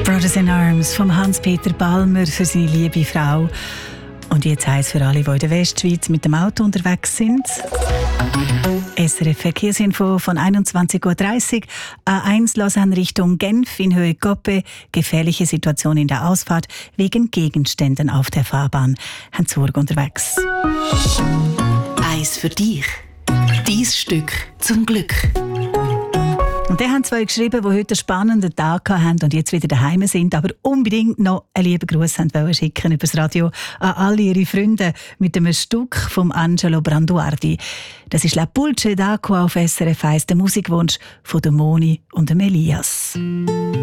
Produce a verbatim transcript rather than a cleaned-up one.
Brothers in Arms vom Hans-Peter Balmer für seine liebe Frau. Und jetzt heisst für alle, die in der Westschweiz mit dem Auto unterwegs sind. S R F Verkehrsinfo von einundzwanzig Uhr dreißig. A eins Lausanne Richtung Genf in Höhe Goppe. Gefährliche Situation in der Ausfahrt wegen Gegenständen auf der Fahrbahn. Herrn Zurg unterwegs. Eins für dich. Dies Stück zum Glück. Und die haben zwei geschrieben, die heute einen spannenden Tag hatten und jetzt wieder daheim sind, aber unbedingt noch einen lieben Gruß wollen schicken über das Radio an alle ihre Freunde mit einem Stück von Angelo Branduardi. Das ist «La Pulce d'acqua» auf S R F eins, der Musikwunsch von der Moni und dem Elias.